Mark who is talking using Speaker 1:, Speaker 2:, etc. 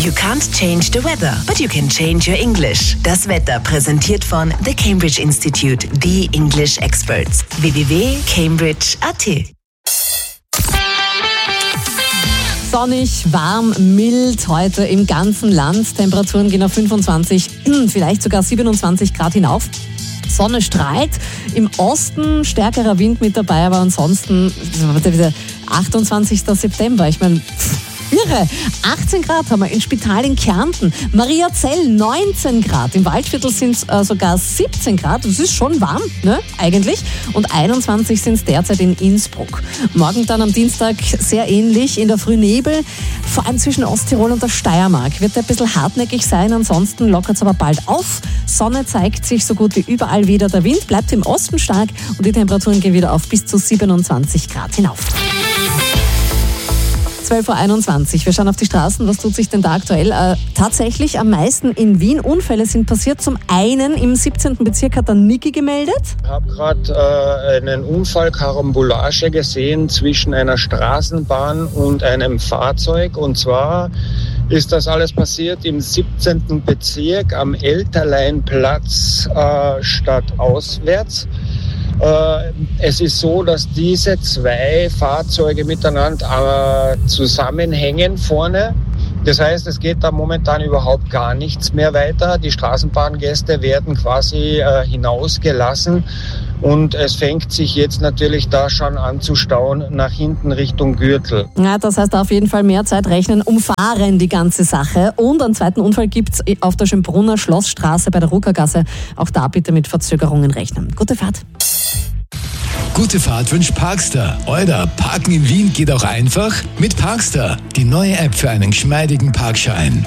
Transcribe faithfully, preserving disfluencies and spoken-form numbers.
Speaker 1: You can't change the weather, but you can change your English. Das Wetter präsentiert von The Cambridge Institute, the English Experts. w w w punkt cambridge punkt a t.
Speaker 2: Sonnig, warm, mild heute im ganzen Land. Temperaturen gehen auf fünfundzwanzig, vielleicht sogar siebenundzwanzig Grad hinauf. Sonne strahlt, im Osten stärkerer Wind mit dabei, aber ansonsten achtundzwanzigster September. Ich meine, irre. achtzehn Grad haben wir in Spital in Kärnten. Mariazell neunzehn Grad. Im Waldviertel sind es äh, sogar siebzehn Grad. Das ist schon warm, ne? Eigentlich. Und einundzwanzig sind es derzeit in Innsbruck. Morgen dann am Dienstag sehr ähnlich. In der Früh Nebel, vor allem zwischen Osttirol und der Steiermark. Wird ein bisschen hartnäckig sein. Ansonsten lockert es aber bald auf. Sonne zeigt sich so gut wie überall wieder. Der Wind bleibt im Osten stark und die Temperaturen gehen wieder auf bis zu siebenundzwanzig Grad hinauf. zwölf Uhr einundzwanzig. Wir schauen auf die Straßen. Was tut sich denn da aktuell? Äh, tatsächlich am meisten in Wien. Unfälle sind passiert. Zum einen im siebzehnten Bezirk hat der Niki gemeldet.
Speaker 3: Ich habe gerade äh, einen Unfall, Karambolage gesehen zwischen einer Straßenbahn und einem Fahrzeug. Und zwar ist das alles passiert im siebzehnten Bezirk am Elterleinplatz äh, stadtauswärts. Es ist so, dass diese zwei Fahrzeuge miteinander äh, zusammenhängen vorne. Das heißt, es geht da momentan überhaupt gar nichts mehr weiter. Die Straßenbahngäste werden quasi äh, hinausgelassen und es fängt sich jetzt natürlich da schon an zu stauen nach hinten Richtung Gürtel.
Speaker 2: Ja, das heißt auf jeden Fall mehr Zeit rechnen, umfahren die ganze Sache. Und einen zweiten Unfall gibt es auf der Schönbrunner Schlossstraße bei der Ruckergasse. Auch da bitte mit Verzögerungen rechnen. Gute Fahrt.
Speaker 4: Gute Fahrt wünscht Parkster. Euer Parken in Wien geht auch einfach mit Parkster, die neue App für einen geschmeidigen Parkschein.